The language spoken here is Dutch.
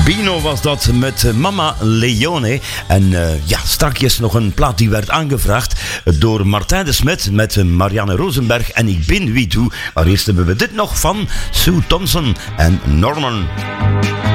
Bino was dat met Mama Leone. En strakjes nog een plaat die werd aangevraagd door Martijn de Smet met Marianne Rosenberg en Ik Ben Wie Toe. Maar eerst hebben we dit nog van Sue Thompson en Norman.